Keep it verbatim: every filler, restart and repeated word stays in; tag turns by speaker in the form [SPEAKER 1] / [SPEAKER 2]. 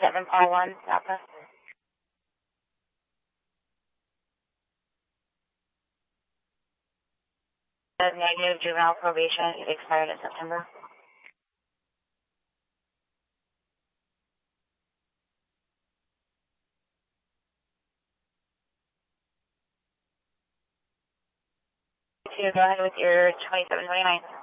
[SPEAKER 1] seven four one, Southwest. The negative juvenile probation expired in September. To go ahead with your twenty-seven twenty-nine.